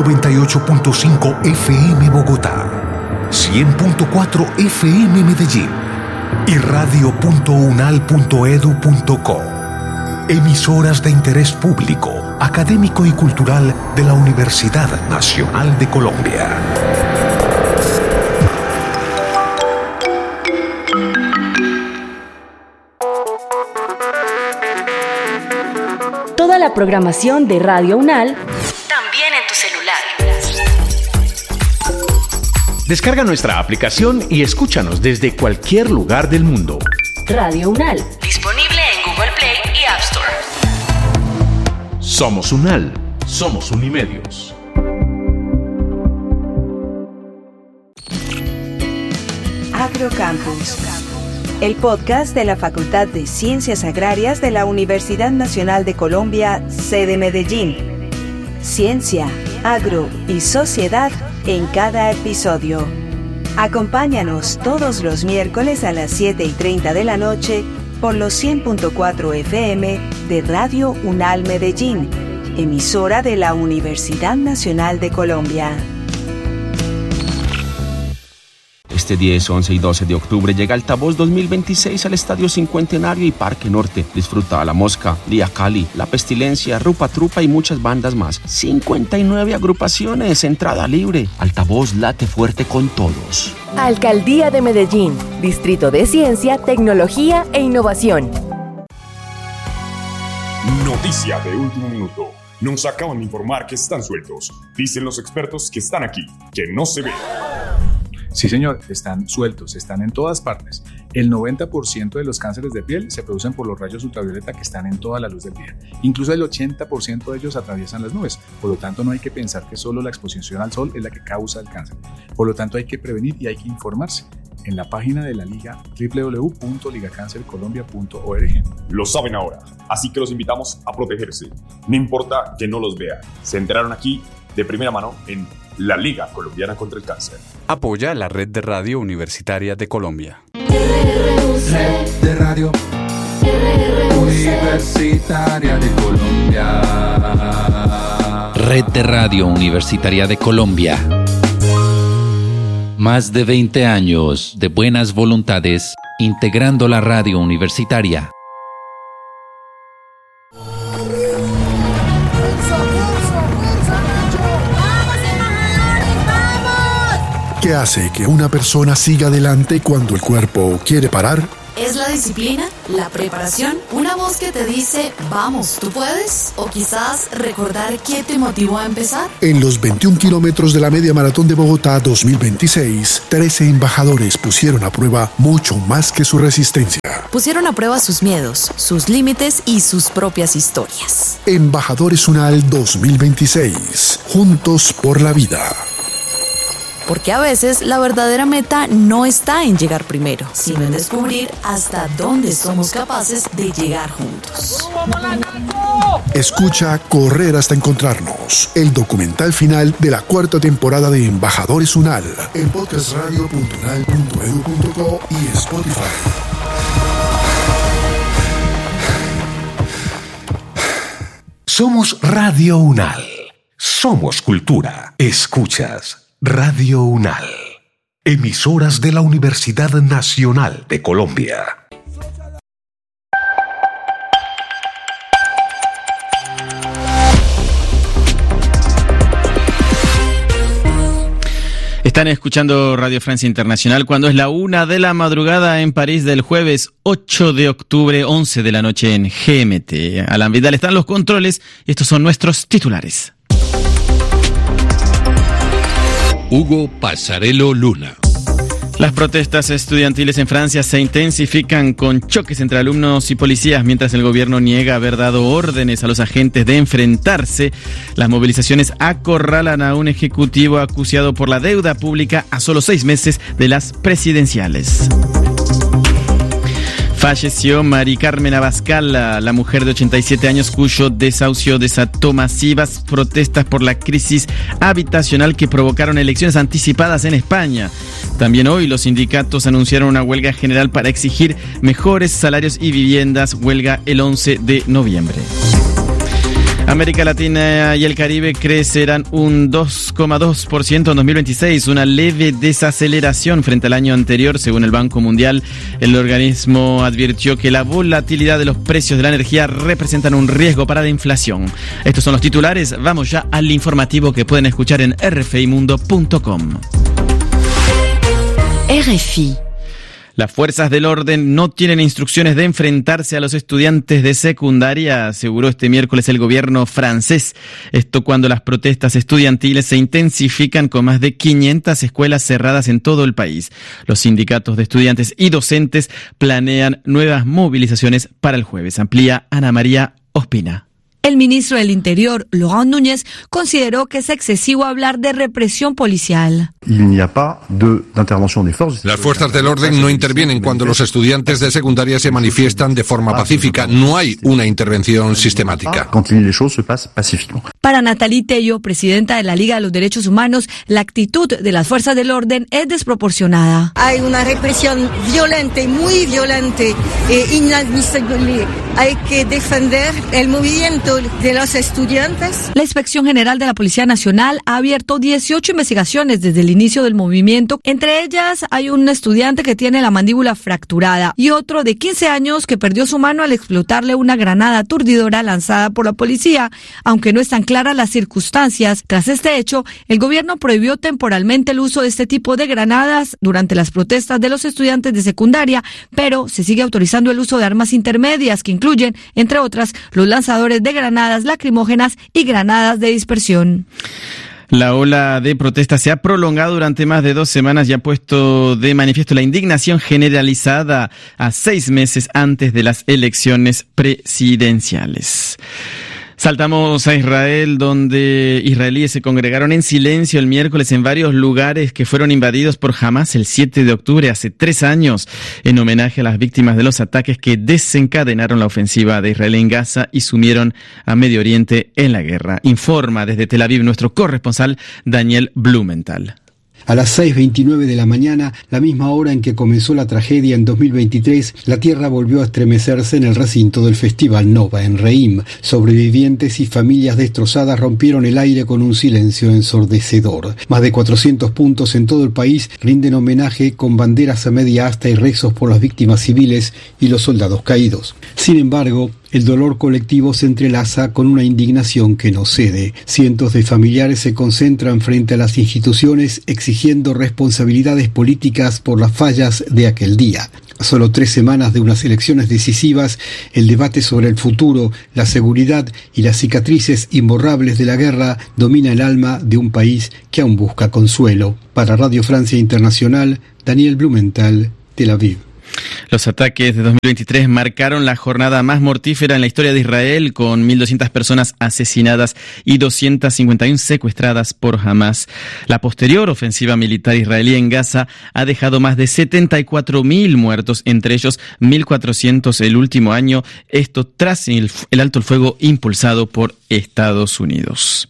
98.5 FM Bogotá, 100.4 FM Medellín y radio.unal.edu.co. Emisoras de interés público, académico y cultural de la Universidad Nacional de Colombia. Toda la programación de Radio UNAL también en tu celular. Descarga nuestra aplicación y escúchanos desde cualquier lugar del mundo. Radio UNAL, disponible en Google Play y App Store. Somos UNAL, somos Unimedios. Agrocampus, el podcast de la Facultad de Ciencias Agrarias de la Universidad Nacional de Colombia, sede Medellín. Ciencia, agro y sociedad en cada episodio. Acompáñanos todos los miércoles a las 7:30 de la noche por los 100.4 FM de Radio UNAL Medellín, emisora de la Universidad Nacional de Colombia. Este 10, 11 y 12 de octubre llega Altavoz 2026 al Estadio Cincuentenario y Parque Norte. Disfruta a La Mosca, Lía Cali, La Pestilencia, Rupa Trupa y muchas bandas más. 59 agrupaciones, entrada libre. Altavoz late fuerte con todos. Alcaldía de Medellín, Distrito de Ciencia, Tecnología e Innovación. Noticia de último minuto. Nos acaban de informar que están sueltos. Dicen los expertos que están aquí, que no se ven. Sí, señor, están sueltos, están en todas partes. El 90% de los cánceres de piel se producen por los rayos ultravioleta que están en toda la luz del día. Incluso el 80% de ellos atraviesan las nubes. Por lo tanto, no hay que pensar que solo la exposición al sol es la que causa el cáncer. Por lo tanto, hay que prevenir y hay que informarse. En la página de la Liga, www.ligacancercolombia.org. Lo saben ahora, así que los invitamos a protegerse. No importa que no los vean. Se enteraron aquí de primera mano en la Liga Colombiana contra el Cáncer. Apoya la Red de Radio Universitaria de Colombia. Red de Radio Universitaria de Colombia. Red de Radio Universitaria de Colombia. Más de 20 años de buenas voluntades integrando la radio universitaria. ¿Qué hace que una persona siga adelante cuando el cuerpo quiere parar? ¿Es la disciplina? ¿La preparación? ¿Una voz que te dice, vamos, tú puedes? ¿O quizás recordar qué te motivó a empezar? En los 21 kilómetros de la Media Maratón de Bogotá 2026, 13 embajadores pusieron a prueba mucho más que su resistencia. Pusieron a prueba sus miedos, sus límites y sus propias historias. Embajadores UNAL 2026, juntos por la vida. Porque a veces la verdadera meta no está en llegar primero, sino en descubrir hasta dónde somos capaces de llegar juntos. Escucha Correr hasta encontrarnos, el documental final de la 4ª temporada de Embajadores UNAL, en podcastradio.unal.edu.co y Spotify. Somos Radio UNAL. Somos cultura. Escuchas Radio UNAL, emisoras de la Universidad Nacional de Colombia. Están escuchando Radio Francia Internacional cuando es la 1 de la madrugada en París del jueves 8 de octubre, 11 de la noche en GMT. Alan Vidal está en los controles y estos son nuestros titulares. Hugo Pasarello Luna. Las protestas estudiantiles en Francia se intensifican con choques entre alumnos y policías mientras el gobierno niega haber dado órdenes a los agentes de enfrentarse. Las movilizaciones acorralan a un ejecutivo acusado por la deuda pública a solo 6 meses de las presidenciales. Falleció Mari Carmen Abascal, la mujer de 87 años cuyo desahucio desató masivas protestas por la crisis habitacional que provocaron elecciones anticipadas en España. También hoy los sindicatos anunciaron una huelga general para exigir mejores salarios y viviendas, huelga el 11 de noviembre. América Latina y el Caribe crecerán un 2,2% en 2026, una leve desaceleración frente al año anterior, según el Banco Mundial. El organismo advirtió que la volatilidad de los precios de la energía representan un riesgo para la inflación. Estos son los titulares. Vamos ya al informativo que pueden escuchar en rfimundo.com. RFI. Las fuerzas del orden no tienen instrucciones de enfrentarse a los estudiantes de secundaria, aseguró este miércoles el gobierno francés. Esto cuando las protestas estudiantiles se intensifican con más de 500 escuelas cerradas en todo el país. Los sindicatos de estudiantes y docentes planean nuevas movilizaciones para el jueves. Amplía Ana María Ospina. El ministro del Interior, Laurent Núñez, consideró que es excesivo hablar de represión policial. Las fuerzas del orden no intervienen cuando los estudiantes de secundaria se manifiestan de forma pacífica. No hay una intervención sistemática. Para Nathalie Tello, presidenta de la Liga de los Derechos Humanos, la actitud de las fuerzas del orden es desproporcionada. Hay una represión violenta, muy violenta e inadmisible. Hay que defender el movimiento de los estudiantes. La Inspección General de la Policía Nacional ha abierto 18 investigaciones desde el inicio del movimiento. Entre ellas hay un estudiante que tiene la mandíbula fracturada y otro de 15 años que perdió su mano al explotarle una granada aturdidora lanzada por la policía. Aunque no están claras las circunstancias, tras este hecho, el gobierno prohibió temporalmente el uso de este tipo de granadas durante las protestas de los estudiantes de secundaria, pero se sigue autorizando el uso de armas intermedias que incluyen, entre otras, los lanzadores de granadas lacrimógenas y granadas de dispersión. La ola de protestas se ha prolongado durante más de 2 semanas y ha puesto de manifiesto la indignación generalizada a 6 meses antes de las elecciones presidenciales. Saltamos a Israel, donde israelíes se congregaron en silencio el miércoles en varios lugares que fueron invadidos por Hamas el 7 de octubre, hace 3 años, en homenaje a las víctimas de los ataques que desencadenaron la ofensiva de Israel en Gaza y sumieron a Medio Oriente en la guerra. Informa desde Tel Aviv nuestro corresponsal Daniel Blumenthal. A las 6:29 de la mañana, la misma hora en que comenzó la tragedia en 2023, la tierra volvió a estremecerse en el recinto del Festival Nova en Reim. Sobrevivientes y familias destrozadas rompieron el aire con un silencio ensordecedor. Más de 400 puntos en todo el país rinden homenaje con banderas a media asta y rezos por las víctimas civiles y los soldados caídos. Sin embargo, el dolor colectivo se entrelaza con una indignación que no cede. Cientos de familiares se concentran frente a las instituciones exigiendo responsabilidades políticas por las fallas de aquel día. A solo 3 semanas de unas elecciones decisivas, el debate sobre el futuro, la seguridad y las cicatrices imborrables de la guerra domina el alma de un país que aún busca consuelo. Para Radio Francia Internacional, Daniel Blumenthal, Tel Aviv. Los ataques de 2023 marcaron la jornada más mortífera en la historia de Israel, con 1.200 personas asesinadas y 251 secuestradas por Hamas. La posterior ofensiva militar israelí en Gaza ha dejado más de 74.000 muertos, entre ellos 1.400 el último año, esto tras el alto el fuego impulsado por Estados Unidos.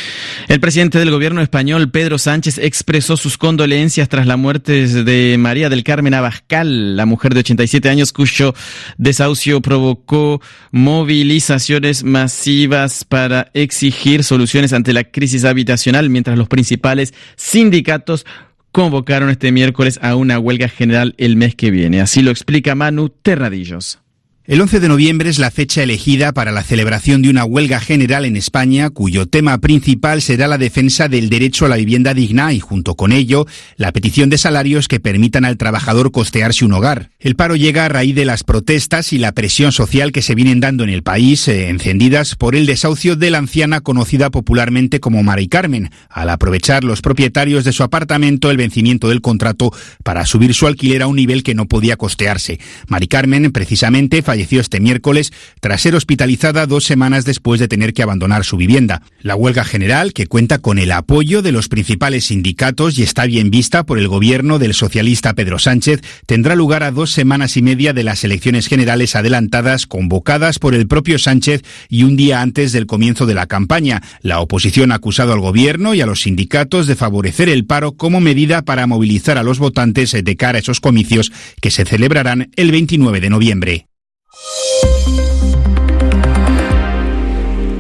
El presidente del gobierno español, Pedro Sánchez, expresó sus condolencias tras la muerte de María del Carmen Abascal, la mujer de 87 años cuyo desahucio provocó movilizaciones masivas para exigir soluciones ante la crisis habitacional, mientras los principales sindicatos convocaron este miércoles a una huelga general el mes que viene. Así lo explica Manu Terradillos. El 11 de noviembre es la fecha elegida para la celebración de una huelga general en España, cuyo tema principal será la defensa del derecho a la vivienda digna y, junto con ello, la petición de salarios que permitan al trabajador costearse un hogar. El paro llega a raíz de las protestas y la presión social que se vienen dando en el país, encendidas por el desahucio de la anciana conocida popularmente como Mari Carmen, al aprovechar los propietarios de su apartamento el vencimiento del contrato para subir su alquiler a un nivel que no podía costearse. Mari Carmen, precisamente, falleció este miércoles tras ser hospitalizada 2 semanas después de tener que abandonar su vivienda. La huelga general, que cuenta con el apoyo de los principales sindicatos y está bien vista por el gobierno del socialista Pedro Sánchez, tendrá lugar a 2 semanas y media de las elecciones generales adelantadas convocadas por el propio Sánchez y un día antes del comienzo de la campaña. La oposición ha acusado al gobierno y a los sindicatos de favorecer el paro como medida para movilizar a los votantes de cara a esos comicios que se celebrarán el 29 de noviembre.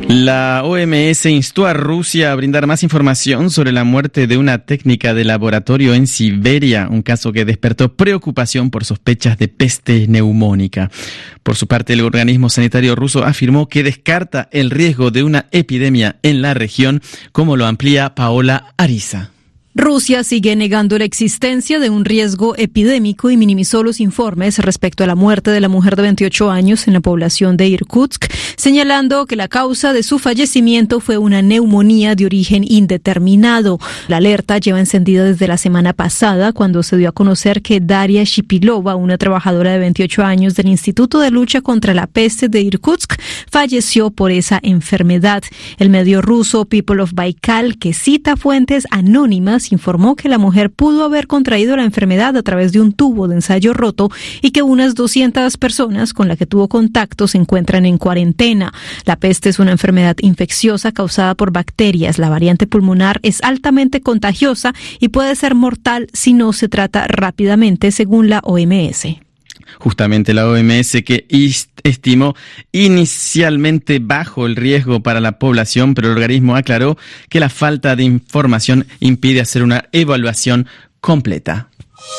La OMS instó a Rusia a brindar más información sobre la muerte de una técnica de laboratorio en Siberia, un caso que despertó preocupación por sospechas de peste neumónica. Por su parte, el organismo sanitario ruso afirmó que descarta el riesgo de una epidemia en la región, como lo amplía Paola Ariza. Rusia sigue negando la existencia de un riesgo epidémico y minimizó los informes respecto a la muerte de la mujer de 28 años en la población de Irkutsk, señalando que la causa de su fallecimiento fue una neumonía de origen indeterminado. La alerta lleva encendida desde la semana pasada, cuando se dio a conocer que Daria Shipilova, una trabajadora de 28 años del Instituto de Lucha contra la Peste de Irkutsk, falleció por esa enfermedad. El medio ruso People of Baikal, que cita fuentes anónimas, informó que la mujer pudo haber contraído la enfermedad a través de un tubo de ensayo roto y que unas 200 personas con las que tuvo contacto se encuentran en cuarentena. La peste es una enfermedad infecciosa causada por bacterias. La variante pulmonar es altamente contagiosa y puede ser mortal si no se trata rápidamente, según la OMS. Justamente la OMS, que estimó inicialmente bajo el riesgo para la población, pero el organismo aclaró que la falta de información impide hacer una evaluación completa.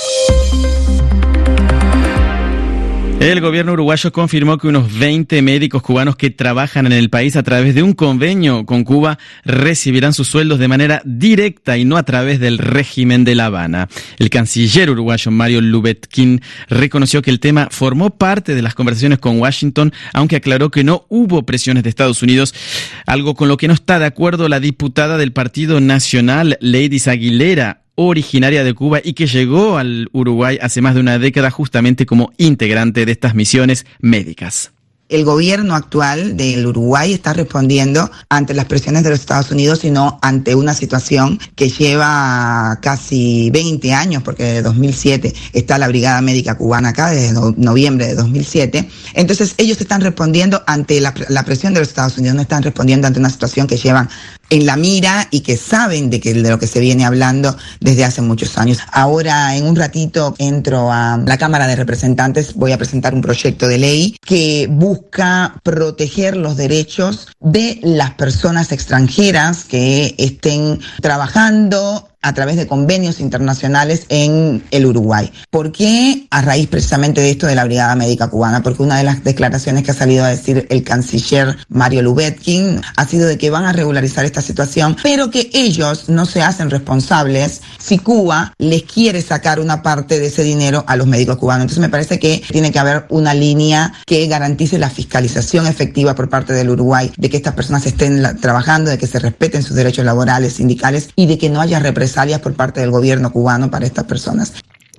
El gobierno uruguayo confirmó que unos 20 médicos cubanos que trabajan en el país a través de un convenio con Cuba recibirán sus sueldos de manera directa y no a través del régimen de La Habana. El canciller uruguayo Mario Lubetkin reconoció que el tema formó parte de las conversaciones con Washington, aunque aclaró que no hubo presiones de Estados Unidos, algo con lo que no está de acuerdo la diputada del Partido Nacional, Leidis Aguilera, originaria de Cuba y que llegó al Uruguay hace más de una década justamente como integrante de estas misiones médicas. El gobierno actual del Uruguay está respondiendo ante las presiones de los Estados Unidos, sino ante una situación que lleva casi 20 años, porque desde 2007 está la Brigada Médica Cubana acá, desde noviembre de 2007. Entonces ellos están respondiendo ante la presión de los Estados Unidos, no están respondiendo ante una situación que llevan en la mira y que saben de lo que se viene hablando desde hace muchos años. Ahora, en un ratito, entro a la Cámara de Representantes, voy a presentar un proyecto de ley que busca proteger los derechos de las personas extranjeras que estén trabajando a través de convenios internacionales en el Uruguay. ¿Por qué? A raíz precisamente de esto de la Brigada Médica Cubana, porque una de las declaraciones que ha salido a decir el canciller Mario Lubetkin ha sido de que van a regularizar esta situación, pero que ellos no se hacen responsables si Cuba les quiere sacar una parte de ese dinero a los médicos cubanos. Entonces me parece que tiene que haber una línea que garantice la fiscalización efectiva por parte del Uruguay, de que estas personas estén trabajando, de que se respeten sus derechos laborales, sindicales y de que no haya represalias por parte del gobierno cubano para estas personas.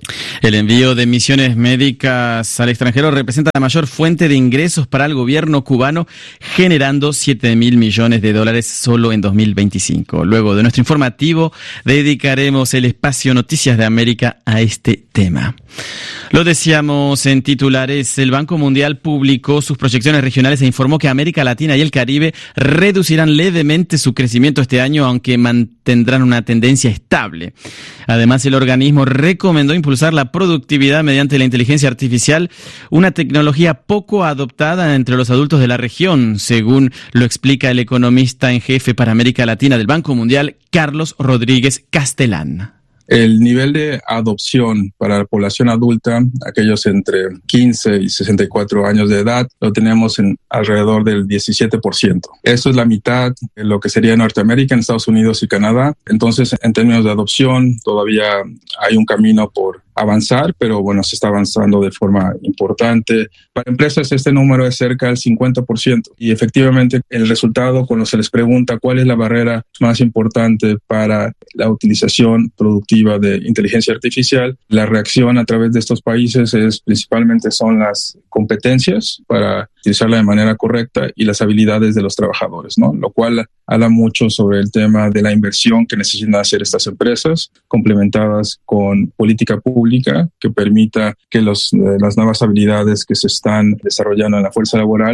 El envío de misiones médicas al extranjero representa la mayor fuente de ingresos para el gobierno cubano, generando $7.000 millones solo en 2025. Luego de nuestro informativo, dedicaremos el espacio Noticias de América a este tema. Lo decíamos en titulares, el Banco Mundial publicó sus proyecciones regionales e informó que América Latina y el Caribe reducirán levemente su crecimiento este año, aunque mantendrán una tendencia estable. Además, el organismo recomendó impulsar la productividad mediante la inteligencia artificial, una tecnología poco adoptada entre los adultos de la región, según lo explica el economista en jefe para América Latina del Banco Mundial, Carlos Rodríguez Castelán. El nivel de adopción para la población adulta, aquellos entre 15 y 64 años de edad, lo tenemos en alrededor del 17%. Esto es la mitad de lo que sería Norteamérica, en Estados Unidos y Canadá. Entonces, en términos de adopción, todavía hay un camino por avanzar, pero bueno, se está avanzando de forma importante. Para empresas este número es cerca del 50% y efectivamente el resultado cuando se les pregunta cuál es la barrera más importante para la utilización productiva de inteligencia artificial, la reacción a través de estos países principalmente son las competencias para utilizarla de manera correcta y las habilidades de los trabajadores, ¿no? Lo cual habla mucho sobre el tema de la inversión que necesitan hacer estas empresas, complementadas con política pública que permita que las nuevas habilidades que se están desarrollando en la fuerza laboral.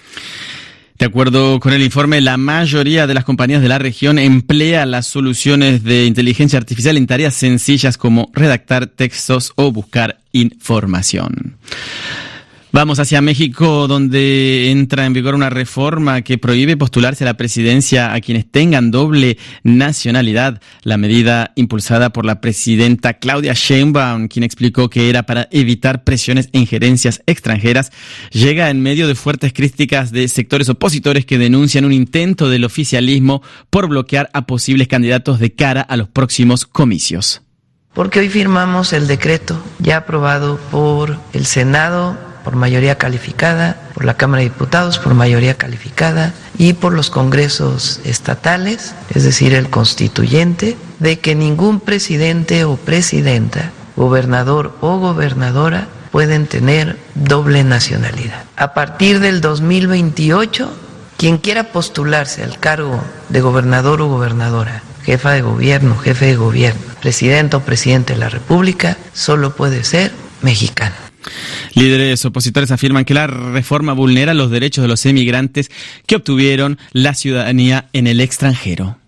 De acuerdo con el informe, la mayoría de las compañías de la región emplea las soluciones de inteligencia artificial en tareas sencillas como redactar textos o buscar información. Vamos hacia México, donde entra en vigor una reforma que prohíbe postularse a la presidencia a quienes tengan doble nacionalidad. La medida impulsada por la presidenta Claudia Sheinbaum, quien explicó que era para evitar presiones e injerencias extranjeras, llega en medio de fuertes críticas de sectores opositores que denuncian un intento del oficialismo por bloquear a posibles candidatos de cara a los próximos comicios. Porque hoy firmamos el decreto ya aprobado por el Senado por mayoría calificada, por la Cámara de Diputados por mayoría calificada y por los congresos estatales, es decir, el constituyente, de que ningún presidente o presidenta, gobernador o gobernadora pueden tener doble nacionalidad. A partir del 2028, quien quiera postularse al cargo de gobernador o gobernadora, jefa de gobierno, jefe de gobierno, presidente o presidente de la República, solo puede ser mexicano. Líderes opositores afirman que la reforma vulnera los derechos de los emigrantes que obtuvieron la ciudadanía en el extranjero.